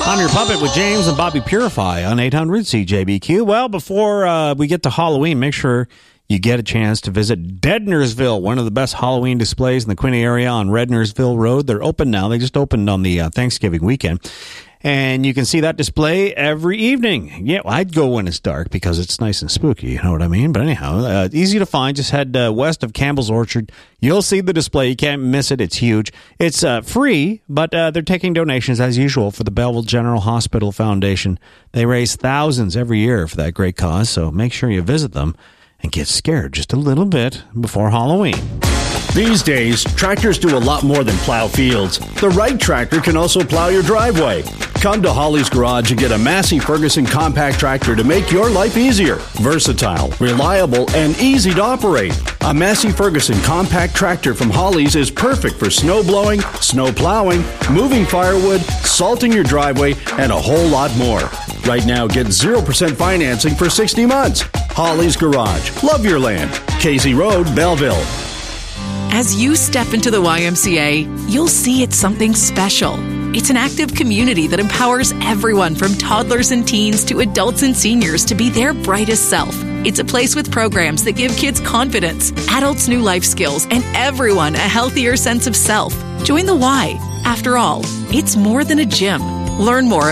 I'm your puppet with James and Bobby Purify on 800 CJBQ. Well, before we get to Halloween, make sure you get a chance to visit Dednersville, one of the best Halloween displays in the Quinte area on Rednersville Road. They're open now. They just opened on the Thanksgiving weekend. And you can see that display every evening. Yeah, well, I'd go when it's dark because it's nice and spooky, you know what I mean? But anyhow, easy to find. Just head west of Campbell's Orchard. You'll see the display. You can't miss it. It's huge. It's free, but they're taking donations as usual for the Belleville General Hospital Foundation. They raise thousands every year for that great cause, so make sure you visit them and get scared just a little bit before Halloween. These days, tractors do a lot more than plow fields. The right tractor can also plow your driveway. Come to Holly's Garage and get a Massey Ferguson compact tractor to make your life easier. Versatile, reliable, and easy to operate. A Massey Ferguson compact tractor from Holly's is perfect for snow blowing, snow plowing, moving firewood, salting your driveway, and a whole lot more. Right now, get 0% financing for 60 months. Holly's Garage. Love your land. Casey Road, Belleville. As you step into the YMCA, you'll see it's something special. It's an active community that empowers everyone from toddlers and teens to adults and seniors to be their brightest self. It's a place with programs that give kids confidence, adults new life skills, and everyone a healthier sense of self. Join the Y. After all, it's more than a gym. Learn more at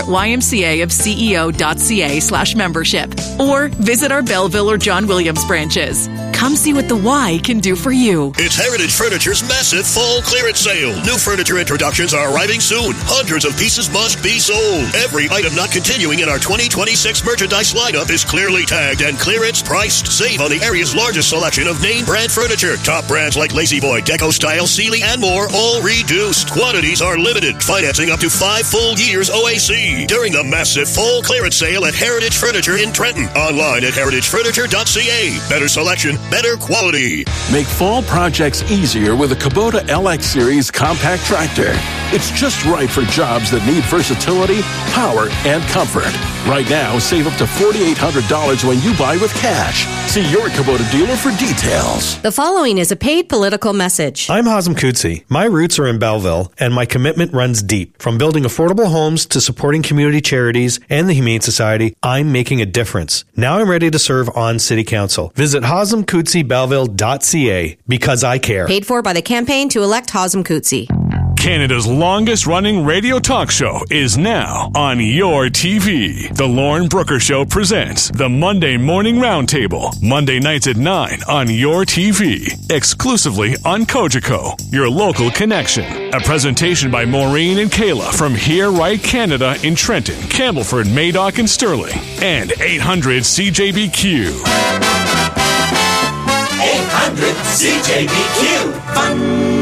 ymcafceo.ca/membership or visit our Belleville or John Williams branches. Come see what the Y can do for you. It's Heritage Furniture's massive fall clearance sale. New furniture introductions are arriving soon. Hundreds of pieces must be sold. Every item not continuing in our 2026 merchandise lineup is clearly tagged and clearance priced. Save on the area's largest selection of name brand furniture. Top brands like Lazy Boy, Deco Style, Sealy, and more, all reduced. Quantities are limited. Financing up to 5 full years OAC. During the massive fall clearance sale at Heritage Furniture in Trenton. Online at heritagefurniture.ca. Better selection, better quality. Make fall projects easier with a Kubota LX Series compact tractor. It's just right for jobs that need versatility, power, and comfort. Right now, save up to $4,800 when you buy with cash. See your Kubota dealer for details. The following is a paid political message. I'm Hazem Kutsi. My roots are in Belleville, and my commitment runs deep. From building affordable homes to supporting community charities and the Humane Society, I'm making a difference. Now I'm ready to serve on City Council. Visit HazemKutsiBelleville.ca because I care. Paid for by the campaign to elect Hazem Kutsi. Canada's longest-running radio talk show is now on your TV. The Lauren Brooker Show presents the Monday Morning Roundtable, Monday nights at 9 on your TV, exclusively on Cogeco, your local connection. A presentation by Maureen and Kayla from Here Right Canada in Trenton, Campbellford, Madoc, and Sterling, and 800 CJBQ. 800 CJBQ. Fun.